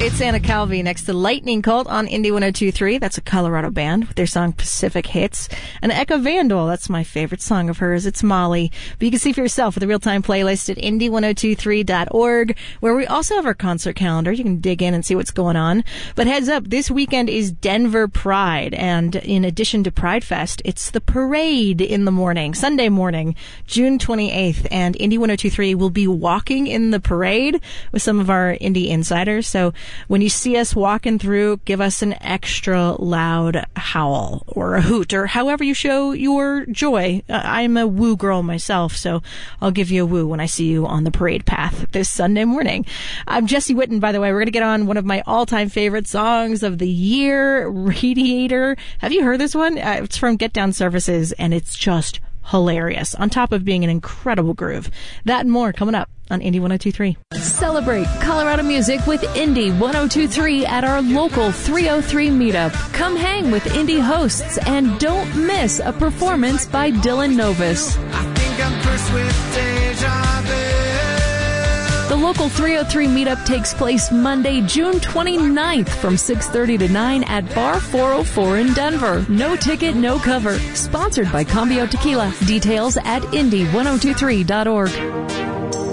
It's Anna Calvi next to Lightning Colt on Indie 102.3. That's a Colorado band with their song Pacific Hits. And Eka Vandal, that's my favorite song of hers. It's Molly. But you can see for yourself with the real-time playlist at indie1023.org, where we also have our concert calendar. You can dig in and see what's going on. But heads up, this weekend is Denver Pride. And in addition to Pride Fest, it's the parade in the morning, Sunday morning, June 28th. And Indie 102.3 will be walking in the parade with some of our indie insiders. So when you see us walking through, give us an extra loud howl or a hoot or however you show your joy. I'm a woo girl myself, so I'll give you a woo when I see you on the parade path this Sunday morning. I'm Jesse Witten, by the way. We're going to get on one of my all-time favorite songs of the year, Radiator. Have you heard this one? It's from Get Down Services, and it's just hilarious, on top of being an incredible groove. That and more coming up on Indie 102.3. Celebrate Colorado music with Indie 102.3 at our local 303 meetup. Come hang with indie hosts and don't miss a performance by Dylan Novus. I think I'm cursed with deja vu. The local 303 meetup takes place Monday, June 29th from 6:30 to 9 at Bar 404 in Denver. No ticket, no cover. Sponsored by Cambio Tequila. Details at indie1023.org.